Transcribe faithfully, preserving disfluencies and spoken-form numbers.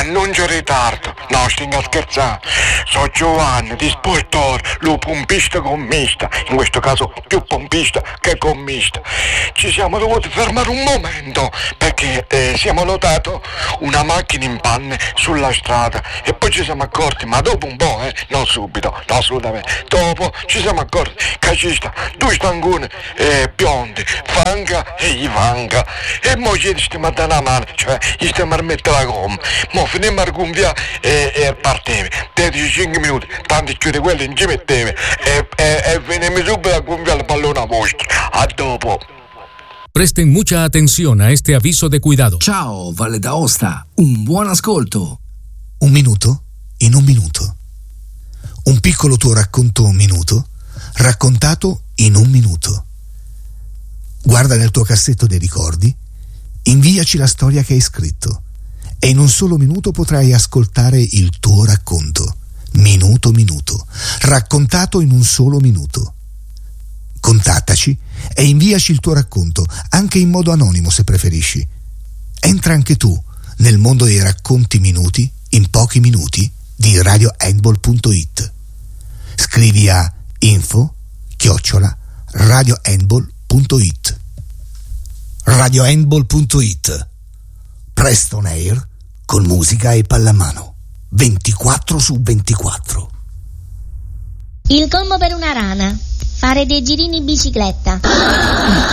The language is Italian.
non c'è ritardo, no, stinga scherzando. So Giovanni, di Sportor, lo pompista commista, in questo caso più pompista che commista. Ci siamo dovuti fermare un momento perché eh, siamo notati una macchina in panne sulla strada e poi ci siamo accorti, ma dopo un po', eh, non subito, no, assolutamente, dopo ci siamo accorti che ci sta due stangoni eh, biondi, Fanga e Ivanka, e mo ci stiamo a dare una mano, cioè gli stiamo a mettere la gomma, mo finiamo a gonfiare e, e partiamo, trentacinque minuti, tanti chiudi quelli non ci mettevi e, e, e veniamo subito a gonfiare il pallone a vostra, a dopo. Presten mucha atención a este aviso de cuidado. Ciao, Valle d'Aosta, un buon ascolto. Un minuto in un minuto. Un piccolo tuo racconto un minuto, raccontato in un minuto. Guarda nel tuo cassetto dei ricordi, inviaci la storia che hai scritto e in un solo minuto potrai ascoltare il tuo racconto. Minuto minuto, raccontato in un solo minuto. Contattaci e inviaci il tuo racconto, anche in modo anonimo se preferisci. Entra anche tu nel mondo dei racconti minuti in pochi minuti di radio handball punto it. Scrivi a info chiocciola radio handball punto it. radio handball punto it. Presto on air con musica e pallamano ventiquattro su ventiquattro. Il colmo per una rana: fare dei girini in bicicletta.